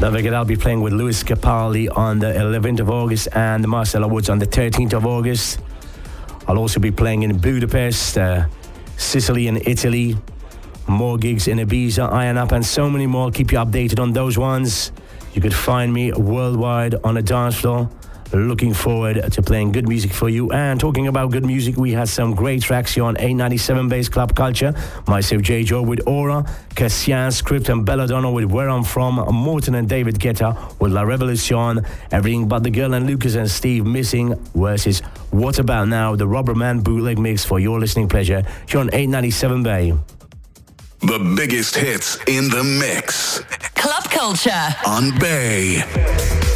Don't forget, I'll be playing with Lewis Capaldi on the 11th of August and Marcella Woods on the 13th of August. I'll also be playing in Budapest, Sicily and Italy. More gigs in Ibiza, Iron Up, and so many more. Keep you updated on those ones. You could find me worldwide on the dance floor. Looking forward to playing good music for you. And talking about good music, we had some great tracks here on 897 Bass Club Culture. Myself, J. Joe with Aura, Cassian, Script and Belladonna with Where I'm From, Morton and David Guetta with La Revolution, Everything But the Girl and Lucas and Steve Missing versus What About Now, the Rubber Man bootleg mix for your listening pleasure here on 897 Bay. The biggest hits in the mix. Club Culture on Bay.